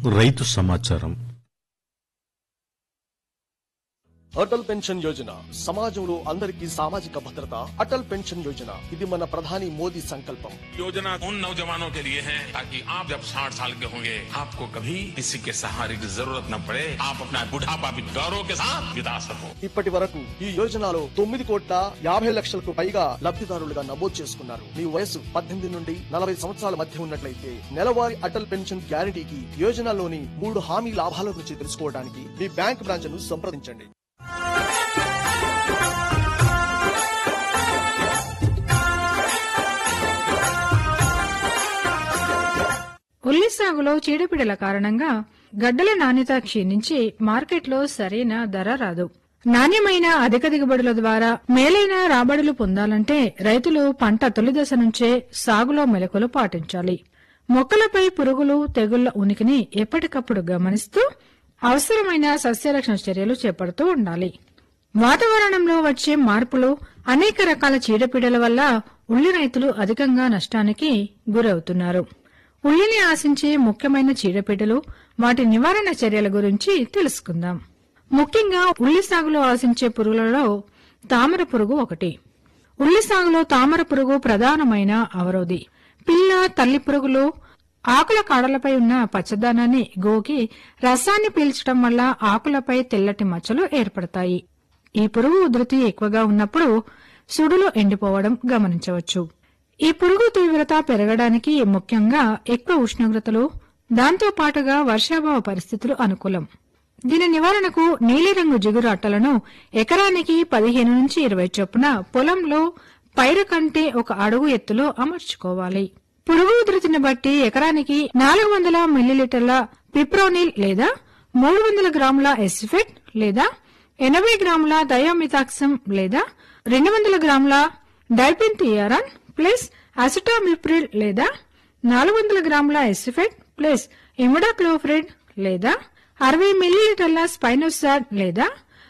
రైతు సమాచారం. అటల్ పెన్షన్ యోజన సమాజంలో అందరికీ సామాజిక భద్రత. అటల్ పెన్షన్ యోజన ఇది మన ప్రధాని మోదీ సంకల్పం. योजना उन नौजवानों के लिए है ताकि आप जब 60 साल के होंगे आपको कभी किसी के सहारे की जरूरत न पड़े, आप अपना बुढ़ापा भी गौरव के साथ बिता सको. ఇప్పటి వరకు ఈ యోజనలో 9,50,00,000కు పైగా లబ్ధిదారులుగా నమోదు చేసుకున్నారు. మీ వయసు 18 నుండి 40 సంవత్సరాల మధ్య ఉన్నట్లయితే నెలవారీ అటల్ పెన్షన్ గ్యారంటీకి యోజనలోని 3 హామీ లాభాల గురించి తెలుసుకోవడానికి మీ బ్యాంక్ బ్రాంచ్ ను సంప్రదించండి. ఉల్లి సాగులో చీడపీడల కారణంగా గడ్డల నాణ్యత క్షీణించి మార్కెట్లో సరైన ధర రాదు. నాణ్యమైన అధిక దిగుబడుల ద్వారా మేలైన రాబడులు పొందాలంటే రైతులు పంట తొలి దశ నుంచే సాగులో మెలకువలు పాటించాలి. మొక్కలపై పురుగులు, తెగుళ్ల ఉనికిని ఎప్పటికప్పుడు గమనిస్తూ అవసరమైన సస్యరక్షణ చర్యలు చేపడుతూ ఉండాలి. వాతావరణంలో వచ్చే మార్పులు, అనేక రకాల చీడపీడల వల్ల ఉల్లి రైతులు అధికంగా నష్టానికి గురవుతున్నారు. ఉల్లిని ఆశించే ముఖ్యమైన చీడపీడలు, వాటి నివారణ చర్యల గురించి తెలుసుకుందాం. ముఖ్యంగా ఉల్లి సాగులో ఆశించే పురుగులలో తామర పురుగు ఒకటి. ఉల్లి సాగులో తామర పురుగు ప్రధానమైన అవరోధి. పిల్ల, తల్లి పురుగులు ఆకుల కాడలపై ఉన్న పచ్చదనాన్ని గోకి రసాన్ని పీల్చడం వల్ల ఆకులపై తెల్లటి మచ్చలు ఏర్పడతాయి. ఈ పురుగు ఉధృతి ఎక్కువగా ఉన్నప్పుడు సుడులు ఎండిపోవడం గమనించవచ్చు. ఈ పురుగు తీవ్రత పెరగడానికి ముఖ్యంగా ఎక్కువ ఉష్ణోగ్రతలు, దాంతో పాటుగా వర్షాభావ పరిస్థితులు అనుకూలం. దీని నివారణకు నీలిరంగు జిగురు అట్టలను ఎకరానికి 15 నుంచి 20 చొప్పున పొలంలో పైరు కంటే 1 అడుగు ఎత్తులో అమర్చుకోవాలి. పురుగు ఉధృతిని బట్టి ఎకరానికి 400 మిల్లీలీటర్ల పిప్రోనిల్ లేదా 300 గ్రాముల ఎసిఫెట్ లేదా 80 గ్రాముల థయోమిథాక్సమ్ లేదా 200 గ్రాముల డైపెంథియారాన్ ప్లస్ అసిటామిప్రిల్ లేదా 400 గ్రాముల ఎసిఫెట్ ప్లస్ ఇమిడాక్లోప్రిడ్ లేదా 60 మిల్లీలీటర్ల స్పైనోసాడ్ లేదా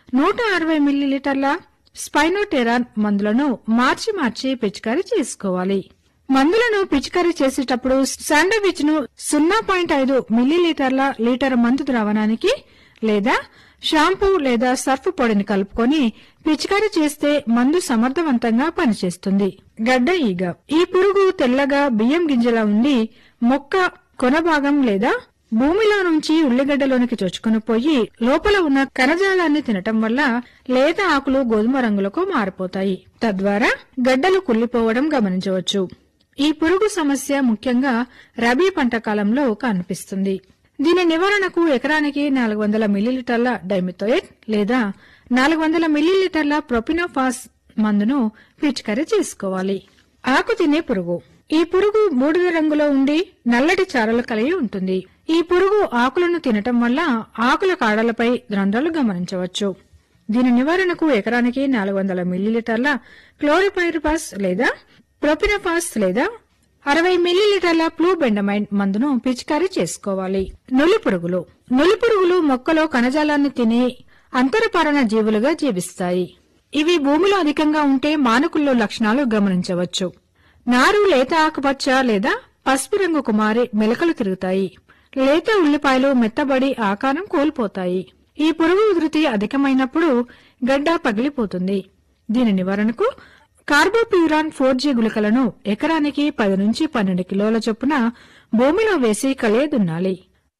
160 మిల్లీలీటర్ల స్పైనోటెరాన్ మందులను మార్చి పిచికారీ చేసుకోవాలి. మందులను పిచికారీ చేసేటప్పుడు శాండవిచ్ ను 0.5 మిల్లీలీటర్ల లీటర్ మందు ద్రావణానికి లేదా షాంపూ లేదా సర్ఫ్ పొడిని కలుపుకొని పిచికారీ చేస్తే మందు సమర్థవంతంగా పనిచేస్తుంది. గడ్డ ఈగ. ఈ పురుగు తెల్లగా బియ్యం గింజలా ఉండి మొక్క కొనభాగం లేదా భూమిలో నుంచి ఉల్లిగడ్డలోనికి చొచ్చుకుని పోయి లోపల ఉన్న కణజాలాన్ని తినటం వల్ల లేత ఆకులు గోధుమ రంగులకు మారిపోతాయి. తద్వారా గడ్డలు కుళ్లిపోవడం గమనించవచ్చు. ఈ పురుగు సమస్య ముఖ్యంగా రబీ పంట కాలంలో కనిపిస్తుంది. దీని నివారణకు ఎకరానికి 400 మిల్లీలీటర్ల డైమిథోయేట్ లేదా 400 మిల్లీలీటర్ల ప్రొపినోఫాస్ మందును పిచికారీ చేసుకోవాలి. ఆకు తినే పురుగు. ఈ పురుగు బూడిద రంగులో ఉండి నల్లటి చారలు కలిగి ఉంటుంది. ఈ పురుగు ఆకులను తినటం వల్ల ఆకుల కాడలపై రంధ్రాలు గమనించవచ్చు. దీని నివారణకు ఎకరానికి 400 మిల్లీలీటర్ల క్లోరిపైరిపాస్ లేదా ప్రొపినోఫాస్ లేదా 60 మిల్లీలీటర్ల ఫ్లూబెండమైన్ మందును పిచికారీ చేసుకోవాలి. నులి పురుగులు. నులి పురుగులు మొక్కలో కణజాలాన్ని తినే అంతరపరణ జీవులుగా జీవిస్తాయి. ఇవి భూమిలో అధికంగా ఉంటే మానుకుల్లో లక్షణాలు గమనించవచ్చు. నారు లేత ఆకుపచ్చ లేదా పసుపు రంగుకు మారి మెలకలు తిరుగుతాయి. లేత ఉల్లిపాయలు మెత్తబడి ఆకారం కోల్పోతాయి. ఈ పురుగు ఉధృతి అధికమైనప్పుడు గడ్డ పగిలిపోతుంది. దీని నివారణకు కార్బోప్యూరాన్ 4G గుళికలను ఎకరానికి 10 నుంచి 12 కిలోల చొప్పున భూమిలో వేసి కలియదున్నాలి.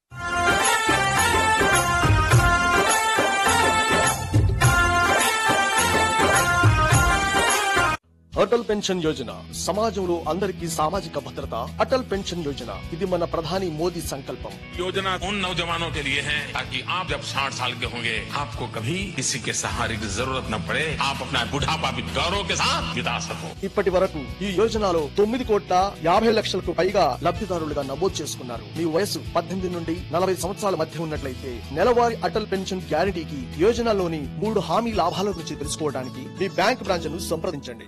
అటల్ పెన్షన్ యోజన సమాజంలో అందరికీ సామాజిక భద్రత. అటల్ పెన్షన్ యోజన ఇది మన ప్రధాని మోదీ సంకల్పం. योजना उन नौजवानों के लिए है ताकि आप जब 60 साल के होंगे आपको कभी किसी के सहारे की जरूरत न पड़े, आप अपना बुढ़ापा भी गौरव के साथ बिता सको. ఇప్పటి వరకు ఈ యోజనలో 9,50,00,000కు పైగా లబ్ధిదారులుగా నమోదు చేసుకున్నారు. మీ వయసు 18 నుండి 40 సంవత్సరాల మధ్య ఉన్నట్లయితే నెలవారీ అటల్ పెన్షన్ గ్యారంటీకి యోజనలోని 3 హామీ లాభాల గురించి తెలుసుకోవడానికి మీ బ్యాంక్ బ్రాంచ్ ను సంప్రదించండి.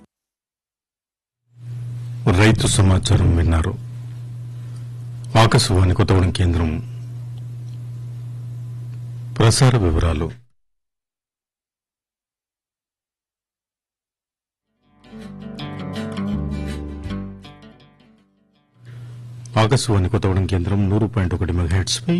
రైతు సమాచారం విన్నారు. ఆకాశవాణి కొత్తగూడెం కేంద్రం. ప్రసార వివరాలు. ఆకాశవాణి కొత్తగూడెం కేంద్రం 100.1 మెగాహెర్ట్జ్ పై